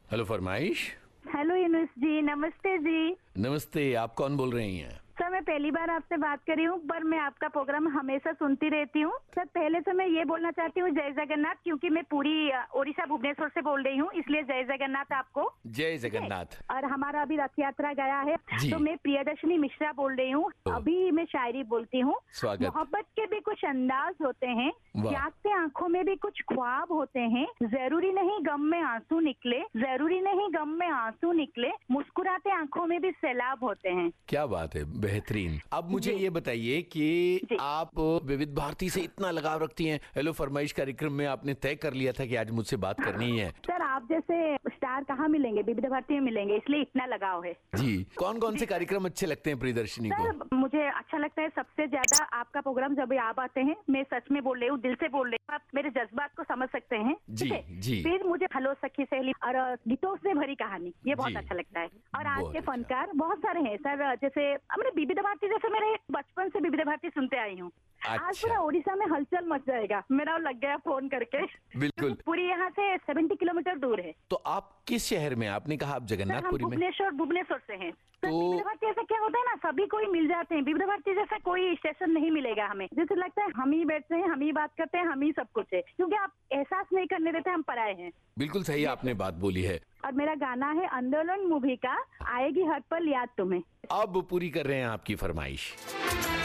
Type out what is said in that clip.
Hello फरमाइश। Hello Yunus जी, नमस्ते जी। नमस्ते, आप कौन बोल रही हैं? सर मैं पहली बार आपसे बात कर रही हूँ, पर मैं आपका प्रोग्राम हमेशा सुनती रहती हूँ। सर पहले से मैं ये बोलना चाहती हूँ जय जगन्नाथ, क्योंकि मैं पूरी ओडिशा भुवनेश्वर से बोल रही हूँ, इसलिए जय जगन्नाथ आपको। जय जगन्नाथ। और हमारा अभी रथ यात्रा गया है, जी। तो मैं प्रियदर्शनी मिश्रा बोल रही हूँ। अभी मैं शायरी बोलती हूँ। स्वागत। मोहब्बत के भी कुछ अंदाज होते हैं, वाह। जागते आंखों में भी कुछ ख्वाब होते हैं। जरूरी नहीं गम में आंसू निकले, जरूरी नहीं गम में आंसू निकले, मुस्कुराते आंखों में भी सैलाब होते हैं। क्या बात है, बेहतरीन। अब मुझे जी। ये बताइए कि जी। आप विविध भारती से इतना लगाव रखती हैं, हेलो फरमाइश कार्यक्रम में आपने तय कर लिया था कि आज मुझसे बात करनी है। सर आप जैसे स्टार कहाँ मिलेंगे, विविध भारती में मिलेंगे, इसलिए इतना लगाव है। जी, कौन कौन से कार्यक्रम अच्छे लगते हैं प्रियदर्शनी को? सर मुझे अच्छा लगता है सबसे ज्यादा आपका प्रोग्राम जब आप आते हैं, मैं सच में बोल रही हूँ, दिल से बोल रही हूँ, आप मेरे जज्बात को समझ सकते हैं। जी, ठीक है? जी। फिर मुझे हेलो सखी सहेली और गीतों से भरी कहानी, ये बहुत जी। अच्छा लगता है। और आज बहुत के अच्छा। फनकार बहुत सारे हैं सर, जैसे हमने विविध भारती, जैसे मेरे बचपन से विविध भारती सुनते आई हूँ। आज अच्छा। पूरा ओडिशा में हलचल मच जाएगा, मेरा लग गया फोन करके। बिल्कुल। पूरी यहाँ से 70 किलोमीटर दूर है। तो आप किस शहर में? आपने कहा आप सर हम जगन्नाथपुरी में। भुवनेश्वर से हैं। सर तो- विविध भारती ऐसा क्या होता है ना, सभी कोई मिल जाते हैं। विविध भारती जैसा कोई स्टेशन नहीं मिलेगा हमें, जैसे लगता है हम ही बैठते हैं, हम ही बात करते हैं, हम ही सब कुछ है, क्योंकि आप एहसास नहीं करने देते हम पराए हैं। बिल्कुल सही आपने बात बोली है। और मेरा गाना है आंदोलन मूवी का, आएगी हर पल याद तुम्हें। अब पूरी कर रहे हैं आपकी फरमाइश।